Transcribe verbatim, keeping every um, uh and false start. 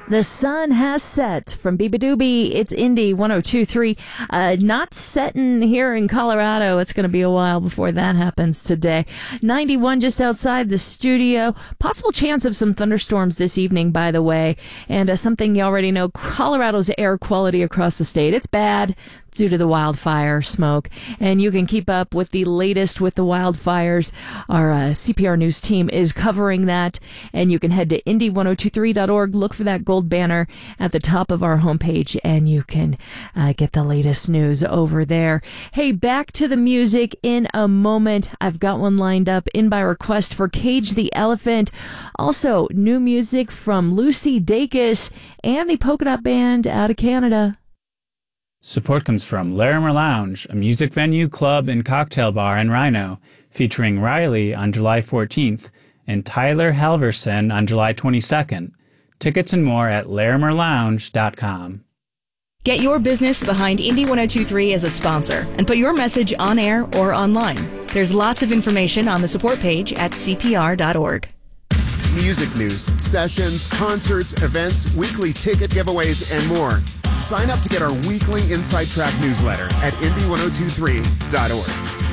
The sun has set from Beabadoobie. It's Indy one oh two point three. Uh, not setting here in Colorado. It's going to be a while before that happens today. ninety-one just outside the studio. Possible chance of some thunderstorms this evening, by the way. And uh, something you already know, Colorado's air quality across the state. It's bad due to the wildfire smoke. And you can keep up with the latest with the wildfires. Our uh, C P R News team is covering that. And you can head to indy ten twenty-three dot org. Look for that gold banner at the top of our homepage, and you can uh, get the latest news over there. Hey, back to the music in a moment. I've got one lined up in by request for Cage the Elephant. Also, new music from Lucy Dacus and the Polka Dot Band out of Canada. Support comes from Larimer Lounge, a music venue, club, and cocktail bar in Rhino, featuring Riley on July fourteenth and Tyler Halverson on July twenty-second. Tickets and more at larimer lounge dot com. Get your business behind Indy ten twenty-three as a sponsor and put your message on air or online. There's lots of information on the support page at c p r dot org. Music news, sessions, concerts, events, weekly ticket giveaways, and more. Sign up to get our weekly Inside Track newsletter at indy ten twenty-three dot org.